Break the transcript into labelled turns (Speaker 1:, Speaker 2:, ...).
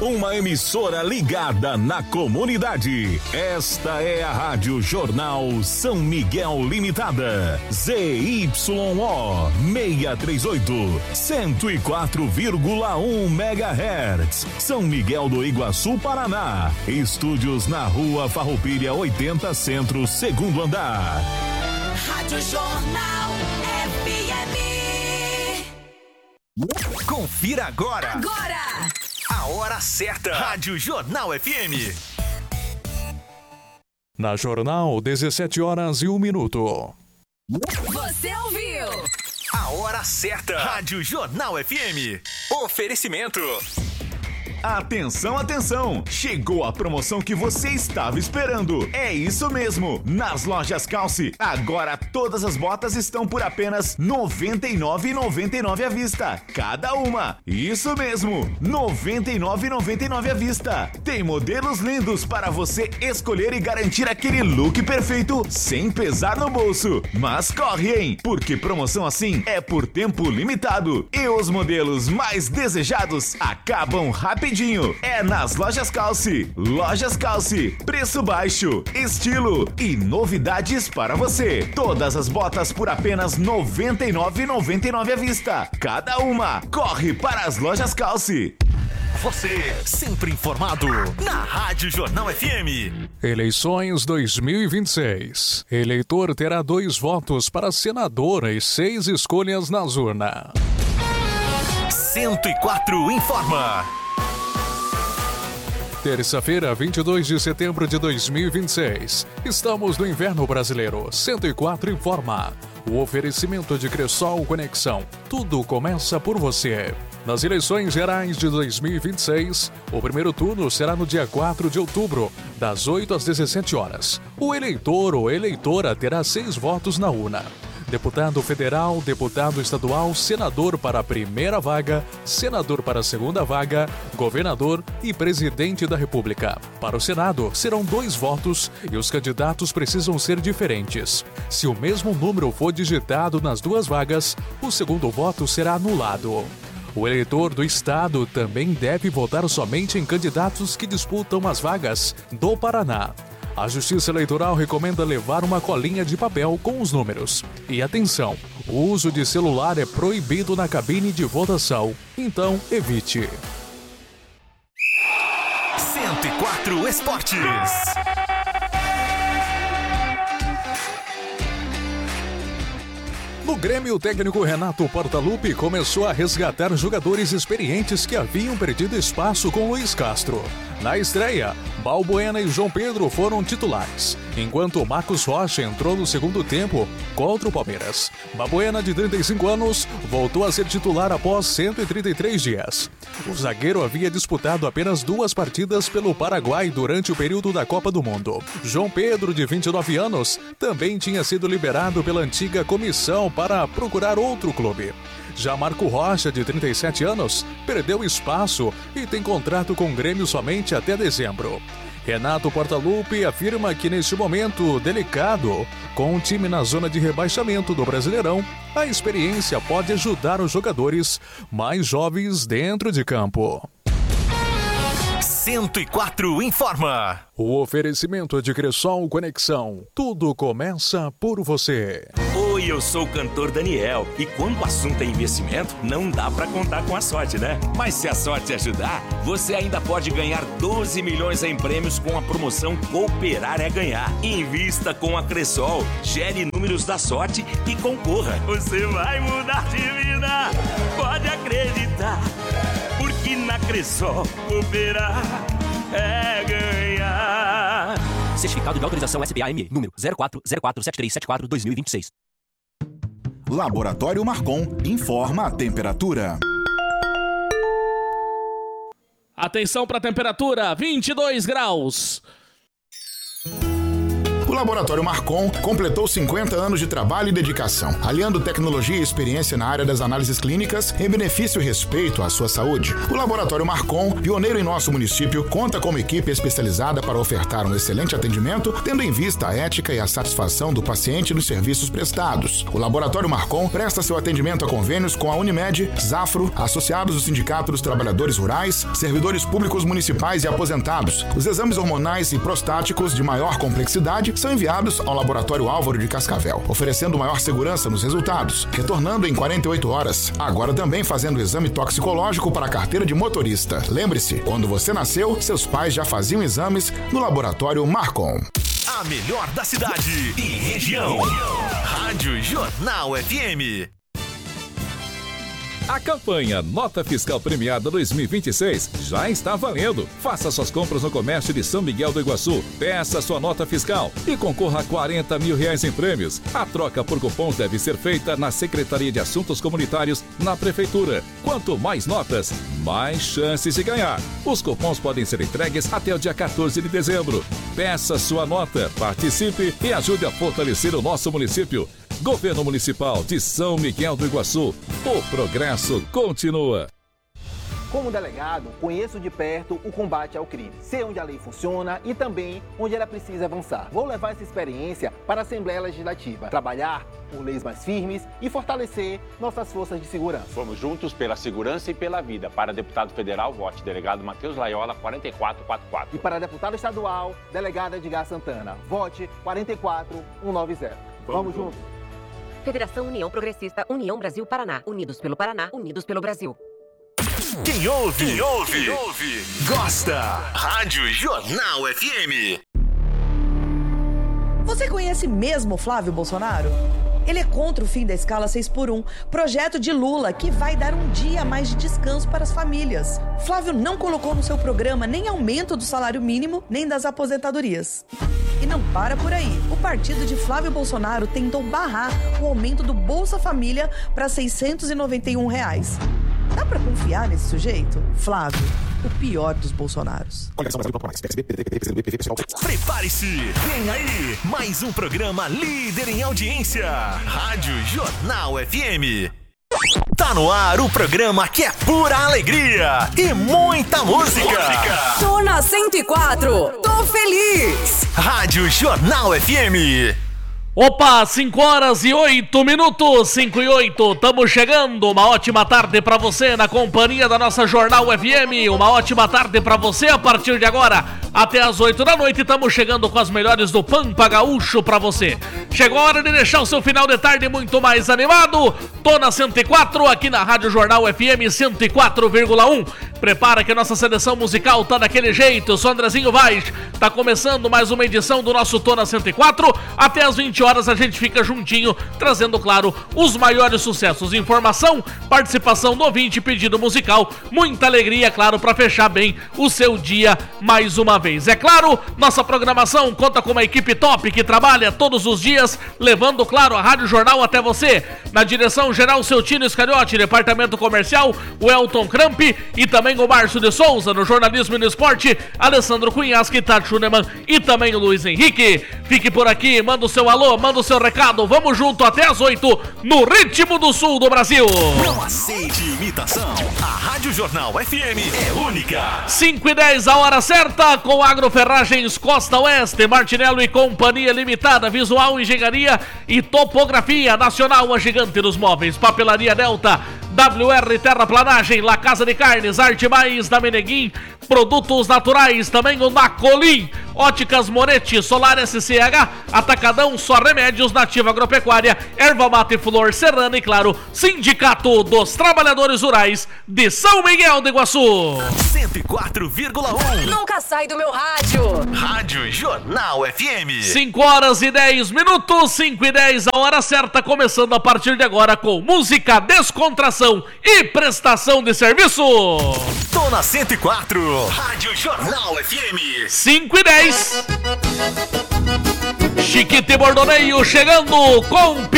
Speaker 1: uma emissora ligada na comunidade. Esta é a Rádio Jornal São Miguel Limitada. ZYO 638, 104,1 MHz. São Miguel do Iguaçu, Paraná. Estúdios na Rua Farroupilha 80 Centro, segundo andar.
Speaker 2: Rádio Jornal FM.
Speaker 3: Confira agora. A hora certa. Rádio Jornal FM.
Speaker 4: Na Jornal, 17h01.
Speaker 2: Você ouviu?
Speaker 3: A hora certa. Rádio Jornal FM. Oferecimento.
Speaker 1: Atenção, atenção! Chegou a promoção que você estava esperando. É isso mesmo! Nas lojas Calce, agora todas as botas estão por apenas R$ 99,99 à vista. Cada uma. Isso mesmo! R$ 99,99 à vista. Tem modelos lindos para você escolher e garantir aquele look perfeito sem pesar no bolso. Mas corre, hein? Porque promoção assim é por tempo limitado. E os modelos mais desejados acabam rapidinho. É nas Lojas Calce. Lojas Calce. Preço baixo, estilo e novidades para você. Todas as botas por apenas R$ 99,99 à vista. Cada uma. Corre para as Lojas Calce.
Speaker 3: Você sempre informado na Rádio Jornal FM.
Speaker 4: Eleições 2026. Eleitor terá 2 votos para senador e 6 escolhas nas urnas.
Speaker 3: 104 informa.
Speaker 4: Terça-feira, 22 de setembro de 2026. Estamos no inverno brasileiro. 104 informa. O oferecimento de Cressol Conexão. Tudo começa por você. Nas eleições gerais de 2026, o primeiro turno será no dia 4 de outubro, das 8 às 17 horas. O eleitor ou eleitora terá 6 votos na urna. Deputado federal, deputado estadual, senador para a primeira vaga, senador para a segunda vaga, governador e presidente da República. Para o Senado, serão 2 votos e os candidatos precisam ser diferentes. Se o mesmo número for digitado nas 2 vagas, o segundo voto será anulado. O eleitor do Estado também deve votar somente em candidatos que disputam as vagas do Paraná. A Justiça Eleitoral recomenda levar uma colinha de papel com os números. E atenção, o uso de celular é proibido na cabine de votação, então evite.
Speaker 3: 104 Esportes.
Speaker 4: No Grêmio, o técnico Renato Portaluppi começou a resgatar jogadores experientes que haviam perdido espaço com Luiz Castro. Na estreia, Balbuena e João Pedro foram titulares, enquanto Marcos Rocha entrou no segundo tempo contra o Palmeiras. Balbuena, de 35 anos, voltou a ser titular após 133 dias. O zagueiro havia disputado apenas 2 partidas pelo Paraguai durante o período da Copa do Mundo. João Pedro, de 29 anos, também tinha sido liberado pela antiga comissão para procurar outro clube. Já Marco Rocha, de 37 anos, perdeu espaço e tem contrato com o Grêmio somente até dezembro. Renato Portaluppi afirma que neste momento delicado, com o time na zona de rebaixamento do Brasileirão, a experiência pode ajudar os jogadores mais jovens dentro de campo.
Speaker 3: 104 informa.
Speaker 4: O oferecimento de Cressol Conexão. Tudo começa por você.
Speaker 5: Oi, eu sou o cantor Daniel. E quando o assunto é investimento, não dá pra contar com a sorte, né? Mas se a sorte ajudar, você ainda pode ganhar 12 milhões em prêmios com a promoção Cooperar é Ganhar. Invista com a Cressol, gere números da sorte e concorra. Você vai mudar de vida, pode acreditar. Porque na Cressol, cooperar é ganhar.
Speaker 6: Certificado de autorização SPA-ME, número 04047374-2026.
Speaker 7: Laboratório Marcon informa a temperatura.
Speaker 8: Atenção para a temperatura, 22 graus.
Speaker 5: O
Speaker 8: Laboratório Marcon completou 50 anos de trabalho e dedicação, aliando tecnologia e experiência na área das análises clínicas em benefício e respeito à sua saúde. O Laboratório Marcon, pioneiro em nosso município, conta com uma equipe especializada para ofertar um excelente atendimento, tendo em vista a ética e a satisfação do paciente nos serviços prestados. O Laboratório Marcon presta seu atendimento a convênios com a Unimed, Zafro, associados do Sindicato dos Trabalhadores Rurais, servidores públicos municipais e aposentados. Os exames hormonais e prostáticos de maior complexidade são enviados ao Laboratório Álvaro de Cascavel, oferecendo maior segurança nos resultados, retornando em 48 horas. Agora também fazendo exame toxicológico para a carteira de motorista. Lembre-se, quando você nasceu, seus pais já faziam exames no Laboratório Marcon.
Speaker 3: A melhor da cidade e região. Rádio Jornal FM.
Speaker 9: A campanha Nota Fiscal Premiada 2026 já está valendo. Faça suas compras no comércio de São Miguel do Iguaçu. Peça sua nota fiscal e concorra a R$40 mil em prêmios. A troca por cupons deve ser feita na Secretaria de Assuntos Comunitários, na Prefeitura. Quanto mais notas, mais chances de ganhar. Os cupons podem ser entregues até o dia 14 de dezembro. Peça sua nota, participe e ajude a fortalecer o nosso município. Governo Municipal de São Miguel do Iguaçu. O progresso continua.
Speaker 10: Como delegado, conheço de perto o combate ao crime. Sei onde a lei funciona e também onde ela precisa avançar. Vou levar essa experiência para a Assembleia Legislativa. Trabalhar por leis mais firmes e fortalecer nossas forças de segurança.
Speaker 11: Vamos juntos pela segurança e pela vida. Para deputado federal, vote delegado Matheus Laiola, 4444.
Speaker 10: E para deputado estadual, delegado Edgar Santana, vote 44190. Vamos juntos.
Speaker 12: Federação União Progressista, União Brasil Paraná. Unidos pelo Paraná, unidos pelo Brasil.
Speaker 3: Quem ouve, gosta. Rádio Jornal FM.
Speaker 13: Você conhece mesmo Flávio Bolsonaro? Ele é contra o fim da escala 6x1, projeto de Lula que vai dar um dia a mais de descanso para as famílias. Flávio não colocou no seu programa nem aumento do salário mínimo, nem das aposentadorias. E não para por aí. O partido de Flávio Bolsonaro tentou barrar o aumento do Bolsa Família para R$ 691. Dá pra confiar nesse sujeito? Flávio, o pior dos Bolsonaros.
Speaker 3: Prepare-se, vem aí, mais um programa líder em audiência. Rádio Jornal FM. Tá no ar o programa que é pura alegria e muita música.
Speaker 2: Tô na 104, tô feliz.
Speaker 3: Rádio Jornal FM.
Speaker 14: Opa, 5 horas e 8 minutos, 5 e 8, estamos chegando, uma ótima tarde pra você na companhia da nossa Jornal FM, uma ótima tarde pra você a partir de agora, até as 8 da noite, estamos chegando com as melhores do Pampa Gaúcho pra você. Chegou a hora de deixar o seu final de tarde muito mais animado, tô na 104, aqui na Rádio Jornal FM 104,1, prepara que a nossa seleção musical tá daquele jeito, eu sou Andrezinho Vaz, tá começando mais uma edição do nosso Tô na 104, até as 20 horas a gente fica juntinho, trazendo, claro, os maiores sucessos, informação, participação do ouvinte, pedido musical, muita alegria, claro, para fechar bem o seu dia mais uma vez. É claro, nossa programação conta com uma equipe top que trabalha todos os dias, levando, claro, a Rádio Jornal até você. Na direção geral, seu Tino Iscariote, departamento comercial, o Elton Cramp e também o Márcio de Souza, no jornalismo e no esporte, Alessandro Cunhasque, Tati Schunemann e também o Luiz Henrique. Fique por aqui, manda o seu alô, manda o seu recado, vamos junto até as 8 no ritmo do sul do Brasil.
Speaker 3: Não aceite imitação, a Rádio Jornal FM é única.
Speaker 14: 5 e 10, a hora certa, com Agroferragens Costa Oeste, Martinello e Companhia Limitada, Visual, Engenharia e Topografia Nacional, a gigante dos móveis, Papelaria Delta, WR Terraplanagem, La Casa de Carnes, Arte Mais da Meneguim, Produtos Naturais, também o Nacolim, Óticas Moretti, Solar SCH, Atacadão, Só Remédios, Nativa Agropecuária, Erva Mate Flor Serrana e, claro, Sindicato dos Trabalhadores Rurais de São Miguel do Iguaçu.
Speaker 3: 104,1.
Speaker 2: Nunca sai do meu rádio.
Speaker 3: Rádio Jornal FM.
Speaker 14: 5 horas e 10 minutos, 5 e 10, a hora certa, começando a partir de agora com música, descontração e prestação de serviço.
Speaker 3: Tô na 104, Rádio Jornal FM.
Speaker 14: 5 e 10. Chiquito e Bordoneio chegando com